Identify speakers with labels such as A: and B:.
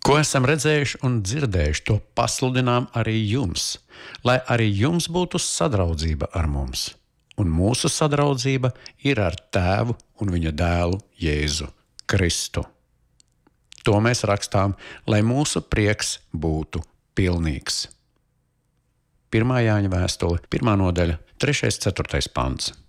A: Ko esam redzējuši un dzirdējuši, to pasludinām arī jums, lai arī jums būtu sadraudzība ar mums. Un mūsu sadraudzība ir ar Tēvu un viņa dēlu Jēzu Kristu. To mēs rakstām, lai mūsu prieks būtu pilnīgs. 1. Jāņa vēstule, 1. nodaļa, 3. 4. pants.